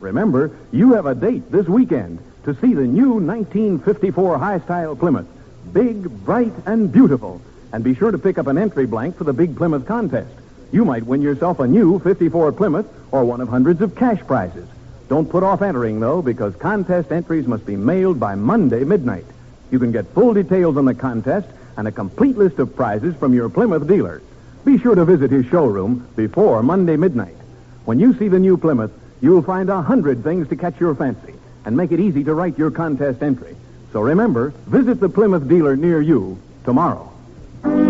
Remember, you have a date this weekend to see the new 1954 high-style Plymouth. Big, bright, and beautiful. And be sure to pick up an entry blank for the Big Plymouth contest. You might win yourself a new 54 Plymouth or one of hundreds of cash prizes. Don't put off entering, though, because contest entries must be mailed by Monday midnight. You can get full details on the contest and a complete list of prizes from your Plymouth dealer. Be sure to visit his showroom before Monday midnight. When you see the new Plymouth, you'll find 100 things to catch your fancy and make it easy to write your contest entry. So remember, visit the Plymouth dealer near you tomorrow.